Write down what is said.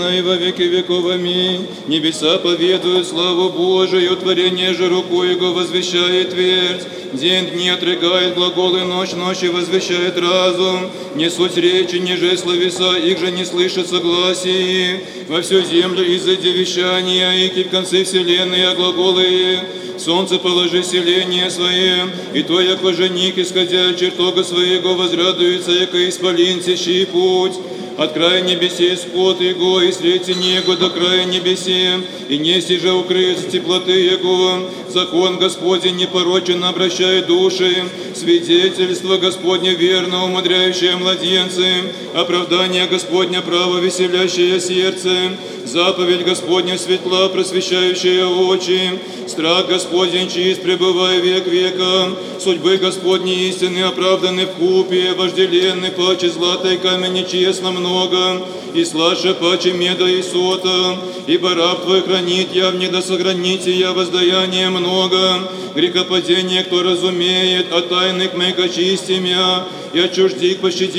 и во веки веков. Аминь. Небеса поведают славу Божию, творение же рукой Его возвещает твердь. День дни отрыгает глаголы, ночь ночи возвещает разум. Не суть речи, ниже словеса, их же не слышит согласии. Во всю землю изыди вещания, и в конце вселенной, а глаголы их. Солнце положи селение свое, и то, яко жених, исходя от чертога своего, возрадуется, яко исполин сещий путь. От края небесей скот Его, и средь тени Его до края небесей, и неси же укрыться теплоты Его. Закон Господень непорочен обращает души, свидетельство Господне верно, умудряющее младенцы, оправдание Господня право, веселящее сердце, заповедь Господня светла, просвещающая очи, страх Господень чист, пребывая век века, судьбы Господни истины оправданы вкупе, вожделенны паче злата и камени честно много, и слаще паче меда и сота, ибо раб Твой хранит явне, да сохраните я воздаяние много, грехопадение, кто разумеет, а тайных моих очисти мя, и от чуждик пощади